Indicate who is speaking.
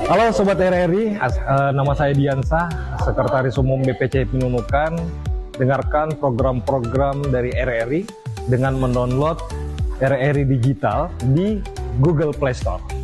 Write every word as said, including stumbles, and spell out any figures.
Speaker 1: Halo Sobat R R I, As- eh, nama saya Diansah, Sekretaris Umum B P C I Penunukan. Dengarkan program-program dari R R I dengan mendownload R R I Digital di Google Play Store.